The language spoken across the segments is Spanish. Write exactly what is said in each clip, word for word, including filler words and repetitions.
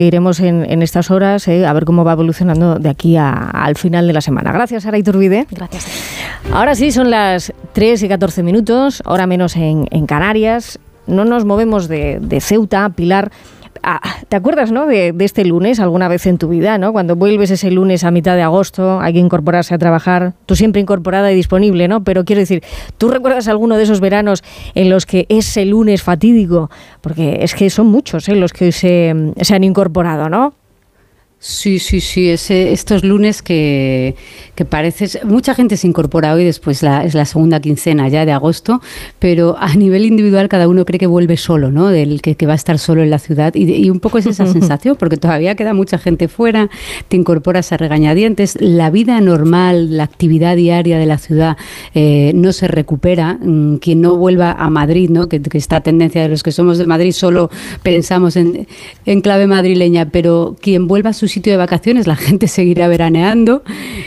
Iremos en, en estas horas eh, a ver cómo va evolucionando de aquí a, al final de la semana. Gracias, Sara Iturbide. Gracias. Ahora sí, son las tres y catorce minutos, hora menos en, en Canarias. No nos movemos de, de Ceuta, Pilar. Ah, ¿te acuerdas, no, de, de este lunes alguna vez en tu vida, ¿no? Cuando vuelves ese lunes a mitad de agosto, hay que incorporarse a trabajar, tú siempre incorporada y disponible, ¿no? Pero quiero decir, ¿tú recuerdas alguno de esos veranos en los que ese lunes fatídico, porque es que son muchos, ¿eh?, los que hoy se, se han incorporado, ¿no? Sí, sí, sí, ese, estos lunes que, que parece... Mucha gente se incorpora hoy, después la, es la segunda quincena ya de agosto, pero a nivel individual cada uno cree que vuelve solo, ¿no? Del que, que va a estar solo en la ciudad y, y un poco es esa sensación, porque todavía queda mucha gente fuera, te incorporas a regañadientes, la vida normal, la actividad diaria de la ciudad eh, no se recupera. Quien no vuelva a Madrid, ¿no? Que, que esta tendencia de los que somos de Madrid solo pensamos en, en clave madrileña, pero quien vuelva a su sitio de vacaciones, la gente seguirá veraneando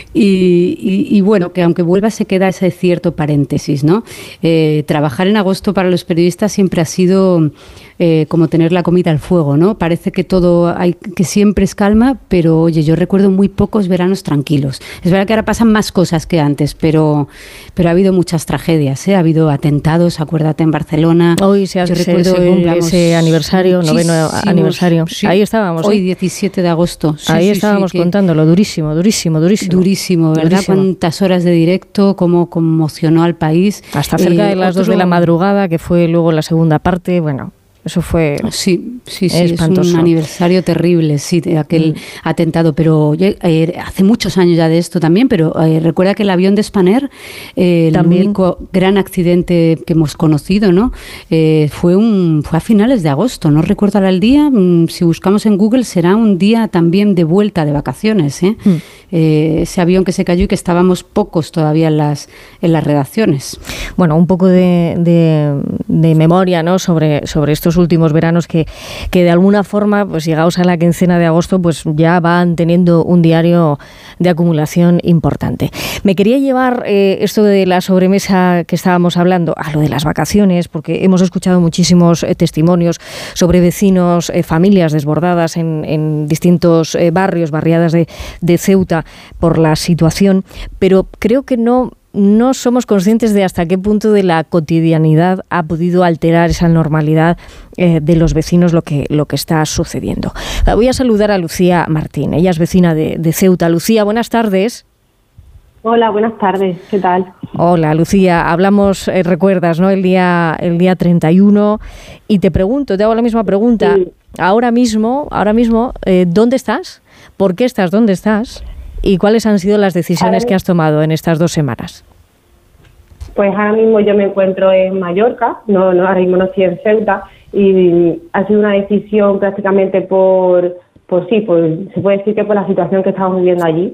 y, y, y bueno, que aunque vuelva se queda ese cierto paréntesis, ¿no? Eh, trabajar en agosto para los periodistas siempre ha sido eh, como tener la comida al fuego, ¿no? Parece que todo hay, que siempre es calma, pero oye, yo recuerdo muy pocos veranos tranquilos. Es verdad que ahora pasan más cosas que antes, pero, pero ha habido muchas tragedias, ¿eh? Ha habido atentados, acuérdate, en Barcelona. Hoy se, hace, se, se cumple ese aniversario, noveno aniversario. Sí, ahí estábamos. Hoy, ¿eh? diecisiete de agosto. Sí, ahí sí, estábamos sí, contándolo, durísimo, durísimo, durísimo. Durísimo, ¿verdad? Durísimo. Cuántas horas de directo, cómo conmocionó al país. Hasta cerca eh, de las otro... dos de la madrugada, que fue luego la segunda parte, bueno... Eso fue sí, sí, sí, espantoso. Es un aniversario terrible, sí, de aquel mm. atentado. Pero eh, hace muchos años ya de esto también, pero eh, recuerda que el avión de Spanair, eh, el único gran accidente que hemos conocido, ¿no? Eh, fue un fue a finales de agosto, no recuerdo ahora el día. Mm, si buscamos en Google será un día también de vuelta de vacaciones, ¿eh? Mm. Eh, ese avión que se cayó y que estábamos pocos todavía en las en las redacciones. Bueno, un poco de, de, de memoria, ¿no? Sobre sobre estos últimos veranos que, que de alguna forma, pues llegados a la quincena de agosto, pues ya van teniendo un diario de acumulación importante. Me quería llevar eh, esto de la sobremesa que estábamos hablando a lo de las vacaciones, porque hemos escuchado muchísimos eh, testimonios sobre vecinos, eh, familias desbordadas en, en distintos eh, barrios, barriadas de, de Ceuta por la situación, pero creo que no no somos conscientes de hasta qué punto de la cotidianidad ha podido alterar esa normalidad eh, de los vecinos lo que, lo que está sucediendo. Voy a saludar a Lucía Martín, ella es vecina de, de Ceuta. Lucía, buenas tardes. Hola, buenas tardes, ¿qué tal? Hola, Lucía, hablamos, eh, recuerdas, ¿no? El día, el día treinta y uno, y te pregunto, te hago la misma pregunta, sí. ahora mismo, ahora mismo, eh, ¿dónde estás? ¿Por qué estás donde estás? ¿Y cuáles han sido las decisiones que has tomado en estas dos semanas? Pues ahora mismo yo me encuentro en Mallorca, no, no ahora mismo no estoy en Ceuta, y ha sido una decisión prácticamente por, por sí, por, se puede decir que por la situación que estamos viviendo allí.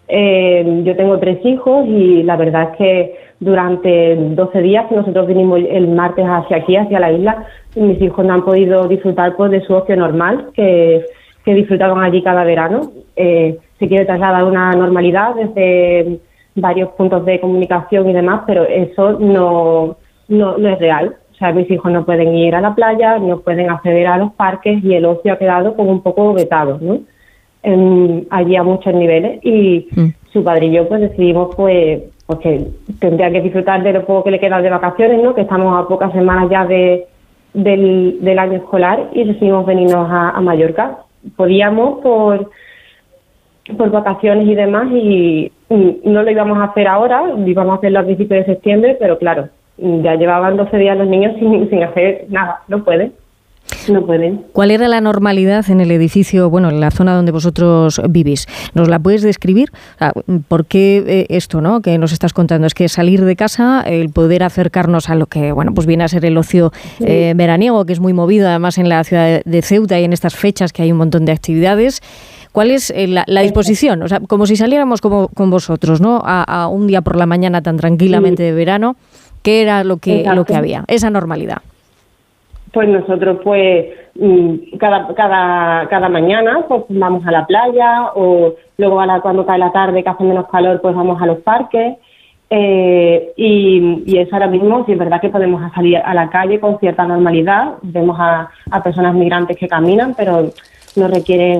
Eh, yo tengo tres hijos y la verdad es que durante doce días que nosotros vinimos el martes hacia aquí, hacia la isla, mis hijos no han podido disfrutar pues, de su ocio normal, que, que disfrutaban allí cada verano. Eh, se quiere trasladar una normalidad desde varios puntos de comunicación y demás, pero eso no, no, no es real. O sea, mis hijos no pueden ir a la playa, no pueden acceder a los parques y el ocio ha quedado como un poco vetado, ¿no? En, allí a muchos niveles y mm. su padre y yo pues decidimos pues, pues que tendría que disfrutar de lo poco que le queda de vacaciones, ¿no? Que estamos a pocas semanas ya de, del, del año escolar y decidimos venirnos a, a Mallorca. Podíamos por por vacaciones y demás y, y no lo íbamos a hacer ahora, íbamos a hacerlo a principios de septiembre, pero claro, ya llevaban doce días los niños sin, sin hacer nada, no pueden, no pueden. ¿Cuál era la normalidad en el edificio, bueno, en la zona donde vosotros vivís? ¿Nos la puedes describir? O sea, ¿por qué eh, esto, no, que nos estás contando? Es que salir de casa, el poder acercarnos a lo que, bueno, pues viene a ser el ocio sí. eh, veraniego, que es muy movido además en la ciudad de Ceuta y en estas fechas que hay un montón de actividades. ¿Cuál es eh, la, la disposición? O sea, como si saliéramos como con vosotros, ¿no? A, a un día por la mañana tan tranquilamente de verano, ¿qué era lo que Exacto. lo que había? Esa normalidad. Pues nosotros, pues, cada cada cada mañana, pues vamos a la playa o luego a la, cuando cae la tarde, que hace menos calor, pues vamos a los parques. Eh, y, y eso ahora mismo, sí es verdad que podemos salir a la calle con cierta normalidad. Vemos a, a personas migrantes que caminan, pero no requieren